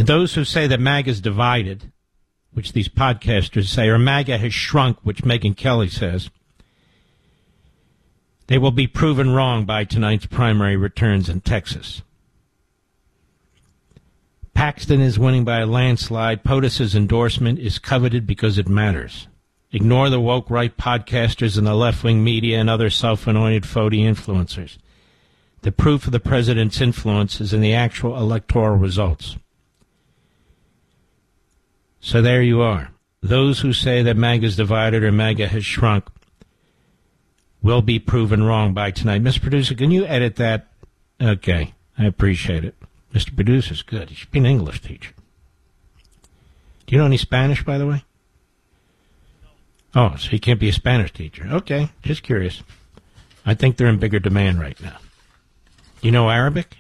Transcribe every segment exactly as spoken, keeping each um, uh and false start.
And those who say that MAGA is divided, which these podcasters say, or MAGA has shrunk, which Megyn Kelly says, they will be proven wrong by tonight's primary returns in Texas. Paxton is winning by a landslide. POTUS's endorsement is coveted because it matters. Ignore the woke right podcasters and the left-wing media and other self-anointed phony influencers. The proof of the president's influence is in the actual electoral results. So there you are. Those who say that MAGA is divided or MAGA has shrunk will be proven wrong by tonight. Mister Producer, can you edit that? Okay, I appreciate it. Mister Producer's good. He should be an English teacher. Do you know any Spanish, by the way? Oh, so he can't be a Spanish teacher. Okay, just curious. I think they're in bigger demand right now. You know Arabic?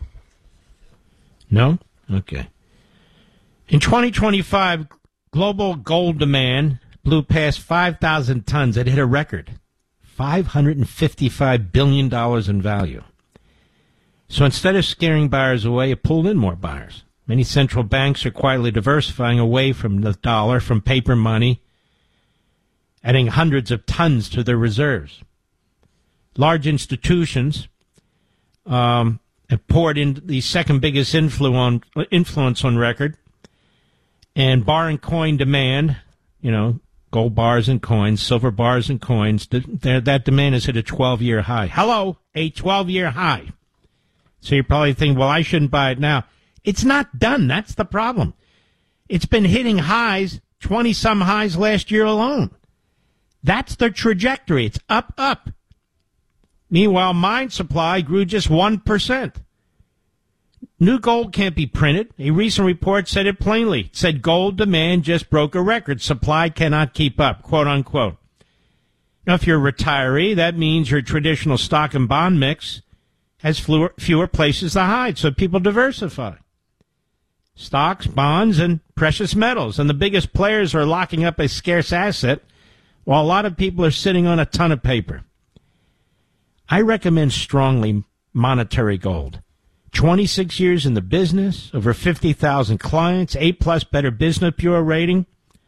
No? Okay. In twenty twenty-five, global gold demand blew past five thousand tons. It hit a record, five hundred fifty-five billion dollars in value. So instead of scaring buyers away, it pulled in more buyers. Many central banks are quietly diversifying away from the dollar, from paper money, adding hundreds of tons to their reserves. Large institutions um, have poured in the second biggest influ- on, influence on record, and bar and coin demand, you know, gold bars and coins, silver bars and coins, th- that demand has hit a twelve-year high. Hello, a twelve-year high. So you're probably thinking, well, I shouldn't buy it now. It's not done. That's the problem. It's been hitting highs, twenty-some highs last year alone. That's the trajectory. It's up, up. Meanwhile, mine supply grew just one percent. New gold can't be printed. A recent report said it plainly. It said gold demand just broke a record. Supply cannot keep up, quote unquote. Now, if you're a retiree, that means your traditional stock and bond mix has fewer, fewer places to hide, so people diversify. Stocks, bonds, and precious metals. And the biggest players are locking up a scarce asset, while a lot of people are sitting on a ton of paper. I recommend strongly monetary gold. twenty-six years in the business, over fifty thousand clients, A-plus Better Business Bureau rating,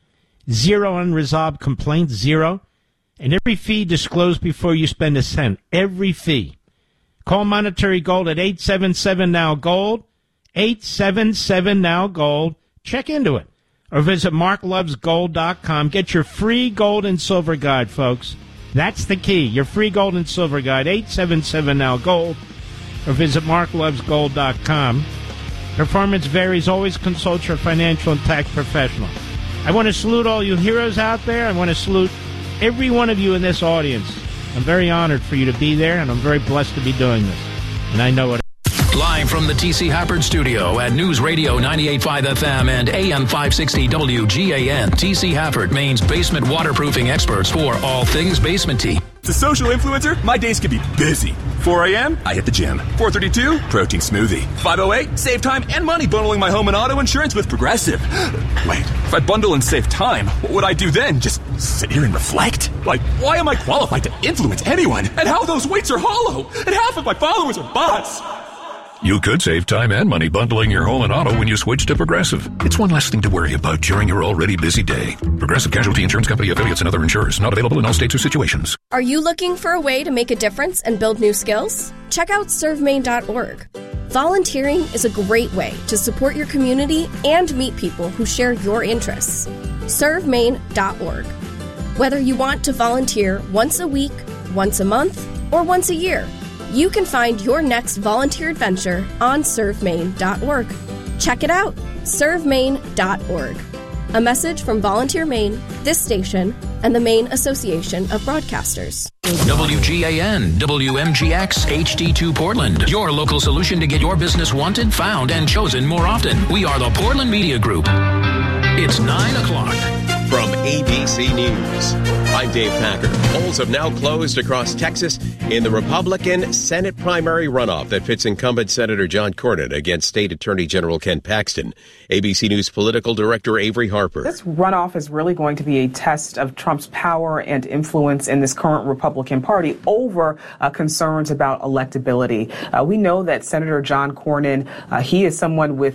zero unresolved complaints, zero, and every fee disclosed before you spend a cent. Every fee. Call Monetary Gold at eight seven seven now gold, eight seven seven now gold. Check into it. Or visit mark loves gold dot com. Get your free gold and silver guide, folks. That's the key. Your free gold and silver guide, eight seven seven now gold. Or visit mark loves gold dot com. Performance varies. Always consult your financial and tax professional. I want to salute all you heroes out there. I want to salute every one of you in this audience. I'm very honored for you to be there, and I'm very blessed to be doing this. And I know it. Live from the T C. Hafford studio at News Radio ninety-eight point five F M and A M five sixty W G A N. T C. Hafford, Maine's basement waterproofing experts for all things basement tea. As a social influencer, my days can be busy. four a.m., I hit the gym. four thirty-two, protein smoothie. five oh eight, save time and money bundling my home and auto insurance with Progressive. Wait, if I bundle and save time, what would I do then? Just sit here and reflect? Like, why am I qualified to influence anyone? And how those weights are hollow? And half of my followers are bots. You could save time and money bundling your home and auto when you switch to Progressive. It's one less thing to worry about during your already busy day. Progressive Casualty Insurance Company, affiliates, and other insurers. Not available in all states or situations. Are you looking for a way to make a difference and build new skills? Check out serve maine dot org. Volunteering is a great way to support your community and meet people who share your interests. serve maine dot org. Whether you want to volunteer once a week, once a month, or once a year, you can find your next volunteer adventure on serve maine dot org. Check it out, serve maine dot org. A message from Volunteer Maine, this station, and the Maine Association of Broadcasters. W G A N, W M G X, H D two Portland. Your local solution to get your business wanted, found, and chosen more often. We are the Portland Media Group. It's nine o'clock. From A B C News, I'm Dave Packer. Polls have now closed across Texas in the Republican Senate primary runoff that pits incumbent Senator John Cornyn against State Attorney General Ken Paxton. A B C News political director Avery Harper. This runoff is really going to be a test of Trump's power and influence in this current Republican Party over uh, concerns about electability. Uh, we know that Senator John Cornyn, uh, he is someone with